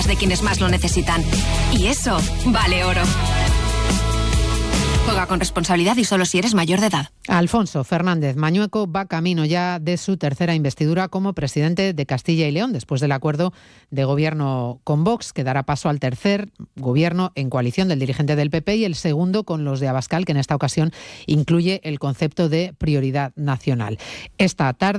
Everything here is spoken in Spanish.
de quienes más lo necesitan. Y eso vale oro. Juega con responsabilidad y solo si eres mayor de edad. Alfonso Fernández Mañueco va camino ya de su tercera investidura como presidente de Castilla y León, después del acuerdo de gobierno con Vox, que dará paso al tercer gobierno en coalición del dirigente del PP y el segundo con los de Abascal, que en esta ocasión incluye el concepto de prioridad nacional. Esta tarde